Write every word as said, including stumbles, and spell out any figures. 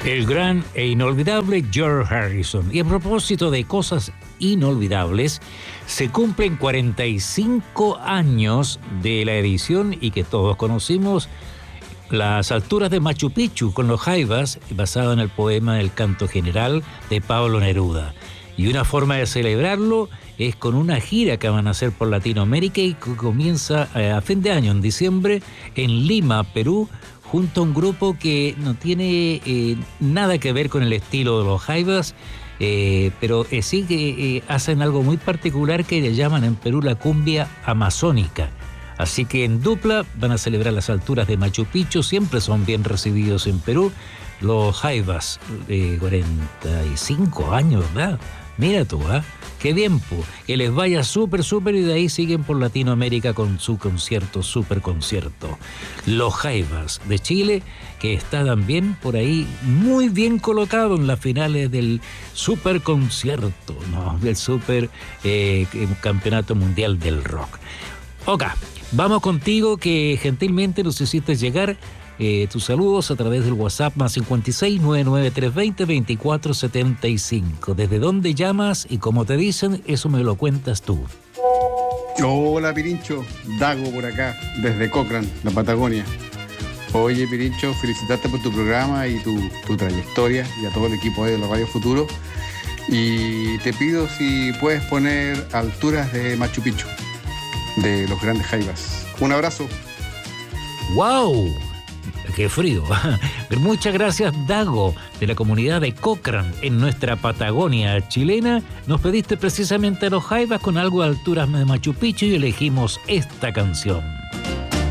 El gran e inolvidable George Harrison. Y a propósito de cosas inolvidables, se cumplen cuarenta y cinco años de la edición y que todos conocimos, Las alturas de Machu Picchu con los Jaivas, basado en el poema El Canto General de Pablo Neruda. Y una forma de celebrarlo es con una gira que van a hacer por Latinoamérica y que comienza a fin de año, en diciembre, en Lima, Perú, junto a un grupo que no tiene eh, nada que ver con el estilo de los Jaivas, eh, pero eh, sí que eh, hacen algo muy particular que le llaman en Perú la cumbia amazónica. Así que en dupla van a celebrar las alturas de Machu Picchu, siempre son bien recibidos en Perú. Los Jaivas, de cuarenta y cinco años, ¿verdad? Mira tú, ¿ah? ¿eh? Qué bien, po. Que les vaya súper, súper y de ahí siguen por Latinoamérica con su concierto, súper concierto. Los Jaivas de Chile, que está también por ahí muy bien colocado en las finales del súper concierto, ¿no? Del súper eh, campeonato mundial del rock. Ok, vamos contigo que gentilmente nos hiciste llegar Eh, tus saludos a través del WhatsApp más cincuenta y seis, noventa y nueve, trescientos veinte, veinticuatro setenta y cinco. ¿Desde dónde llamas y cómo te dicen? Eso me lo cuentas tú. Hola Pirincho, Dago por acá, desde Cochrane, la Patagonia. Oye Pirincho, felicitarte por tu programa y tu, tu trayectoria y a todo el equipo de la Radio Futuro. Y te pido si puedes poner Alturas de Machu Picchu, de los grandes Jaivas. Un abrazo. ¡Wow! ¡Qué frío! Muchas gracias, Dago, de la comunidad de Cochrane, en nuestra Patagonia chilena. Nos pediste precisamente a los Jaivas con algo de alturas de Machu Picchu y elegimos esta canción.